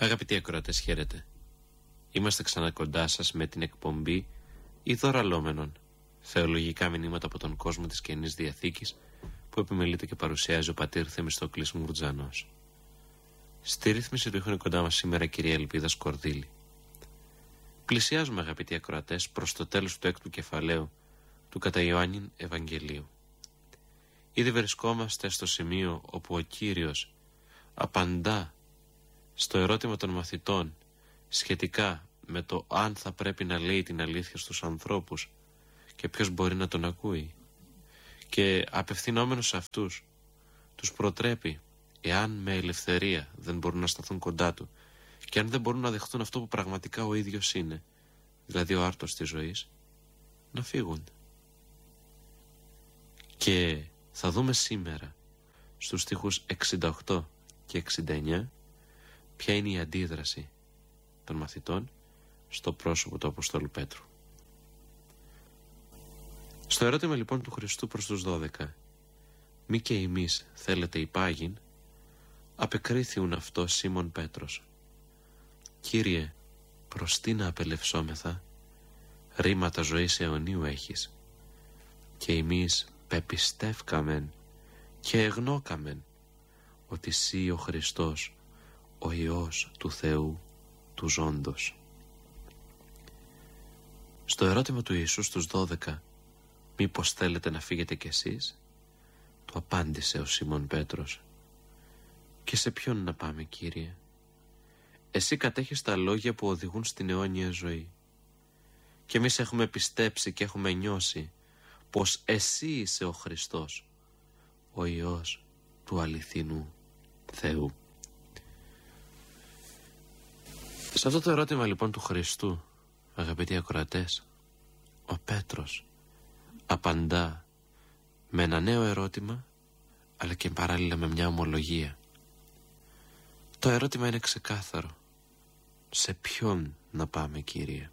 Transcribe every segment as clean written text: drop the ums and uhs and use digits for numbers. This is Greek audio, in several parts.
Αγαπητοί ακροατές, χαίρετε. Είμαστε ξανά κοντά σας με την εκπομπή Ιδωραλόμενων, θεολογικά μηνύματα από τον κόσμο της Καινής Διαθήκης, που επιμελείται και παρουσιάζει ο πατήρ Θεμιστοκλής Μουρτζανός. Στη ρύθμιση του ήχου κοντά μας σήμερα κυρία Ελπίδα Σκορδίλη. Πλησιάζουμε, αγαπητοί ακροατές, προς το τέλος του έκτου κεφαλαίου του κατά Ιωάννην Ευαγγελίου. Ήδη βρισκόμαστε στο σημείο όπου ο Κύριος απαντά στο ερώτημα των μαθητών σχετικά με το αν θα πρέπει να λέει την αλήθεια στους ανθρώπους και ποιος μπορεί να τον ακούει, και απευθυνόμενος σε αυτούς τους προτρέπει, εάν με ελευθερία δεν μπορούν να σταθούν κοντά του και αν δεν μπορούν να δεχτούν αυτό που πραγματικά ο ίδιος είναι, δηλαδή ο άρτος της ζωής, να φύγουν. Και θα δούμε σήμερα στους στίχους 68 και 69 ποια είναι η αντίδραση των μαθητών στο πρόσωπο του Αποστόλου Πέτρου. Στο ερώτημα λοιπόν του Χριστού προς τους 12, μη και εμείς θέλετε υπάγειν, απεκρίθιουν αυτό Σίμων Πέτρος, Κύριε, προς τι να απελευσόμεθα, ρήματα ζωής αιωνίου έχεις, και εμείς πεπιστεύκαμεν και εγνώκαμεν ότι Συ ο Χριστός, ο Υιός του Θεού του ζώντος. Στο ερώτημα του Ιησού στους 12, μήπως θέλετε να φύγετε κι εσείς, του απάντησε ο Σίμων Πέτρος, και σε ποιον να πάμε, Κύριε? Εσύ κατέχεις τα λόγια που οδηγούν στην αιώνια ζωή, και εμείς έχουμε πιστέψει και έχουμε νιώσει πως εσύ είσαι ο Χριστός, ο Υιός του αληθινού Θεού. Σε αυτό το ερώτημα λοιπόν του Χριστού, αγαπητοί ακροατές, ο Πέτρος απαντά με ένα νέο ερώτημα, αλλά και παράλληλα με μια ομολογία. Το ερώτημα είναι ξεκάθαρο. Σε ποιον να πάμε, Κύριε?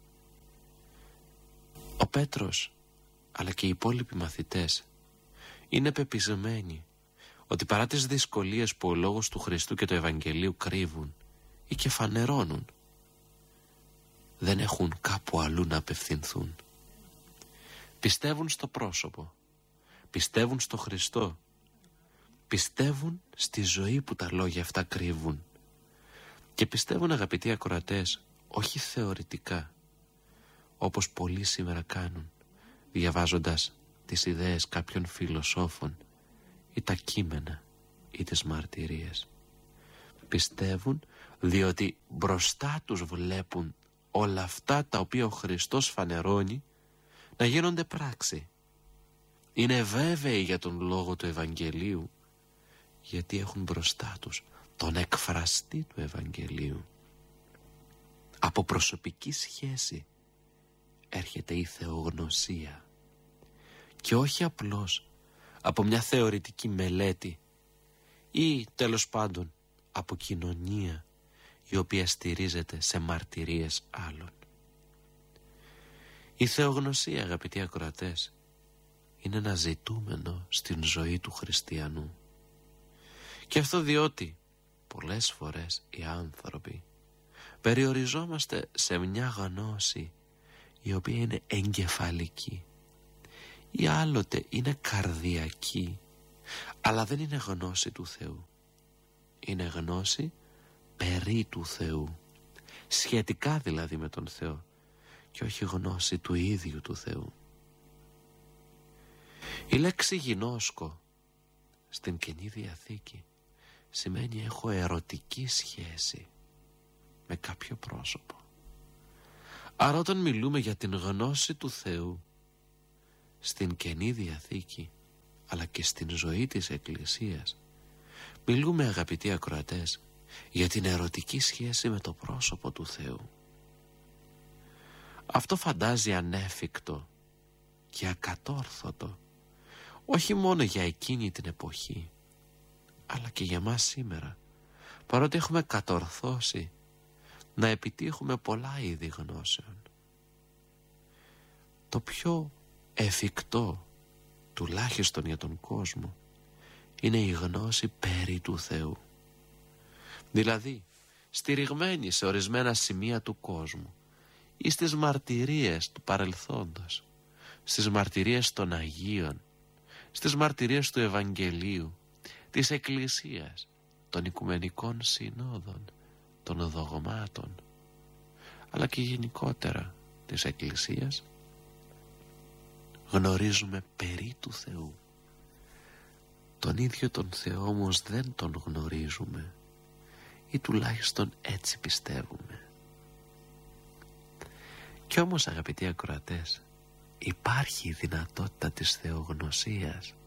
Ο Πέτρος αλλά και οι υπόλοιποι μαθητές είναι πεπισμένοι ότι παρά τις δυσκολίες που ο λόγος του Χριστού και του Ευαγγελίου κρύβουν ή και φανερώνουν, δεν έχουν κάπου αλλού να απευθυνθούν. Πιστεύουν στο πρόσωπο, πιστεύουν στο Χριστό, πιστεύουν στη ζωή που τα λόγια αυτά κρύβουν, και πιστεύουν, αγαπητοί ακροατές, όχι θεωρητικά όπως πολλοί σήμερα κάνουν, διαβάζοντας τις ιδέες κάποιων φιλοσόφων ή τα κείμενα ή τις μαρτυρίες. Πιστεύουν διότι μπροστά τους βλέπουν όλα αυτά τα οποία ο Χριστός φανερώνει να γίνονται πράξη. Είναι βέβαιοι για τον λόγο του Ευαγγελίου, γιατί έχουν μπροστά τους τον εκφραστή του Ευαγγελίου. Από προσωπική σχέση έρχεται η θεογνωσία, και όχι απλώς από μια θεωρητική μελέτη ή τέλος πάντων από κοινωνία η οποία στηρίζεται σε μαρτυρίες άλλων. Η θεογνωσία, αγαπητοί ακροατές, είναι ένα ζητούμενο στην ζωή του χριστιανού, και αυτό διότι πολλές φορές οι άνθρωποι περιοριζόμαστε σε μια γνώση η οποία είναι εγκεφαλική ή άλλοτε είναι καρδιακή, αλλά δεν είναι γνώση του Θεού. Είναι γνώση περί του Θεού, σχετικά δηλαδή με τον Θεό, και όχι γνώση του ίδιου του Θεού. Η λέξη γινώσκο στην Καινή Διαθήκη σημαίνει έχω ερωτική σχέση με κάποιο πρόσωπο. Άρα όταν μιλούμε για την γνώση του Θεού στην Καινή Διαθήκη αλλά και στην ζωή της Εκκλησίας, μιλούμε, αγαπητοί ακροατές, για την ερωτική σχέση με το πρόσωπο του Θεού. Αυτό φαντάζει ανέφικτο και ακατόρθωτο, όχι μόνο για εκείνη την εποχή, αλλά και για μας σήμερα, παρότι έχουμε κατορθώσει να επιτύχουμε πολλά είδη γνώσεων. Το πιο εφικτό, τουλάχιστον για τον κόσμο, είναι η γνώση περί του Θεού. Δηλαδή στηριγμένοι σε ορισμένα σημεία του κόσμου ή στις μαρτυρίες του παρελθόντος, στις μαρτυρίες των Αγίων, στις μαρτυρίες του Ευαγγελίου, της Εκκλησίας, των Οικουμενικών Συνόδων, των δογμάτων, αλλά και γενικότερα της Εκκλησίας, γνωρίζουμε περί του Θεού. Τον ίδιο τον Θεό όμως δεν τον γνωρίζουμε, ή τουλάχιστον έτσι πιστεύουμε. Κι όμως, αγαπητοί ακροατές, υπάρχει η δυνατότητα της θεογνωσίας.